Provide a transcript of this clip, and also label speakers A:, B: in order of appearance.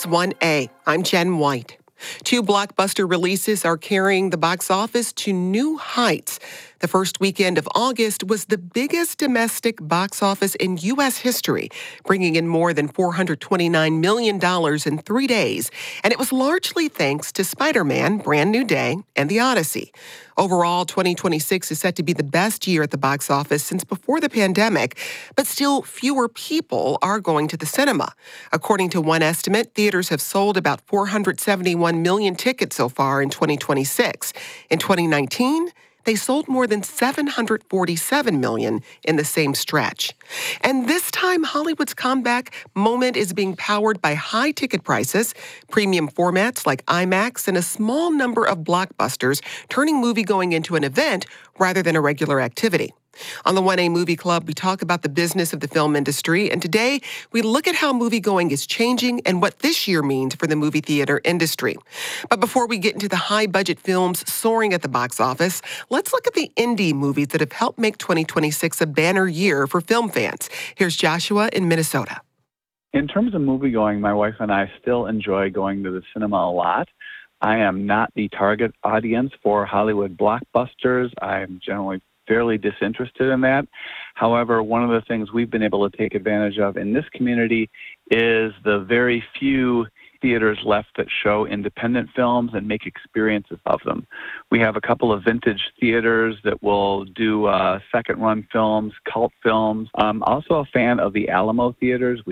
A: is 1A. I'm Jen White. Two blockbuster releases are carrying the box office to new heights. The first weekend of August was the biggest domestic box office in U.S. history, bringing in more than $429 million in 3 days. And it was largely thanks to Spider-Man, Brand New Day, and The Odyssey. Overall, 2026 is set to be the best year at the box office since before the pandemic, but still fewer people are going to the cinema. According to one estimate, theaters have sold about 471 million tickets so far in 2026. In 2019, they sold more than 747 million in the same stretch. And this time, Hollywood's comeback moment is being powered by high ticket prices, premium formats like IMAX, and a small number of blockbusters, turning moviegoing into an event rather than a regular activity. On the 1A Movie Club, we talk about the business of the film industry, and today we look at how moviegoing is changing and what this year means for the movie theater industry. But before we get into the high-budget films soaring at the box office, let's look at the indie movies that have helped make 2026 a banner year for film fans. Here's Joshua in Minnesota.
B: In terms of moviegoing, my wife and I still enjoy going to the cinema a lot. I am not the target audience for Hollywood blockbusters. I'm generally fairly disinterested in that. However, one of the things we've been able to take advantage of in this community is the very few theaters left that show independent films and make experiences of them. We have a couple of vintage theaters that will do second-run films, cult films. I'm also a fan of the Alamo theaters.